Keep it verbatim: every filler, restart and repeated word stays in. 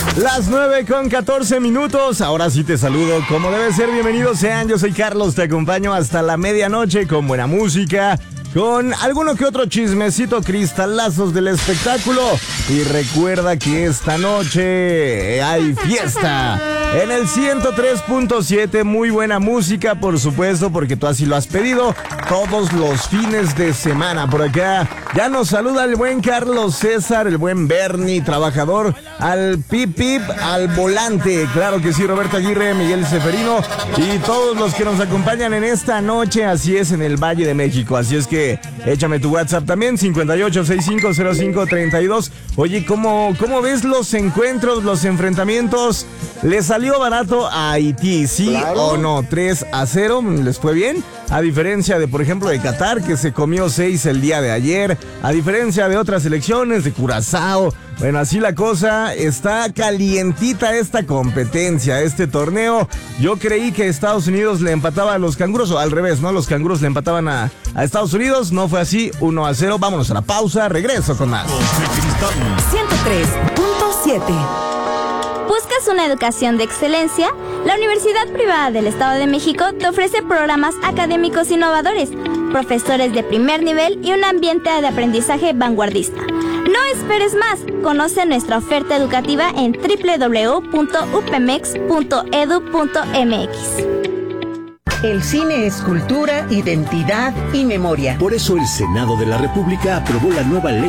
Las nueve con catorce minutos, ahora sí te saludo como debe ser, bienvenidos sean, yo soy Carlos, te acompaño hasta la medianoche con buena música, con alguno que otro chismecito, cristalazos del espectáculo y recuerda que esta noche hay fiesta en el ciento tres punto siete, muy buena música por supuesto porque tú así lo has pedido todos los fines de semana por acá. Ya nos saluda el buen Carlos César, el buen Bernie, trabajador, al Pip Pip, al volante, claro que sí, Roberto Aguirre, Miguel Seferino y todos los que nos acompañan en esta noche, así es, en el Valle de México, así es que échame tu WhatsApp también, cincuenta y ocho, sesenta y cinco, cero cinco, treinta y dos. Oye, ¿cómo, ¿cómo ves los encuentros, los enfrentamientos? ¿Le salió barato a Haití, sí claro. o no? tres a cero, ¿les fue bien? A diferencia de, por ejemplo, de Qatar, que se comió seis el día de ayer, a diferencia de otras selecciones, de Curazao. Bueno, así la cosa, está calientita esta competencia, este torneo. Yo creí que Estados Unidos le empataba a los canguros, o al revés, ¿no? Los canguros le empataban a, a Estados Unidos, no fue así, uno a cero. Vámonos a la pausa, regreso con más. ciento tres punto siete. ¿Buscas una educación de excelencia? La Universidad Privada del Estado de México te ofrece programas académicos innovadores, profesores de primer nivel y un ambiente de aprendizaje vanguardista. No esperes más, conoce nuestra oferta educativa en doble u doble u doble u punto u p m e x punto e d u punto m x. El cine es cultura, identidad y memoria. Por eso el Senado de la República aprobó la nueva ley